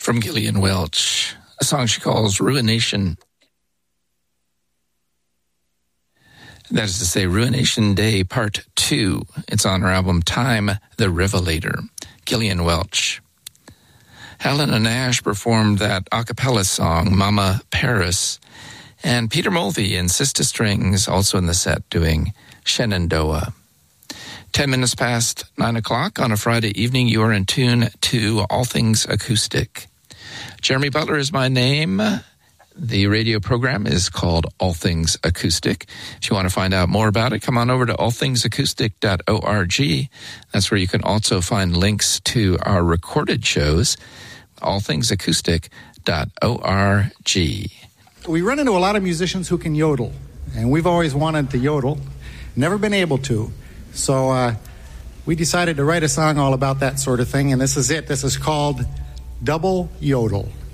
from Gillian Welch, a song she calls Ruination. That is to say, Ruination Day Part 2. It's on her album Time, the Revelator. Gillian Welch. Helena Nash performed that a cappella song, Mama Paris. And Peter Mulvey and Sister Strings also in the set doing Shenandoah. 10 minutes past 9 o'clock on a Friday evening, you are in tune to All Things Acoustic. Jeremy Butler is my name. The radio program is called All Things Acoustic. If you want to find out more about it, come on over to allthingsacoustic.org. That's where you can also find links to our recorded shows, allthingsacoustic.org. We run into a lot of musicians who can yodel, and we've always wanted to yodel, never been able to. So we decided to write a song all about that sort of thing, and this is it. This is called Double Yodel.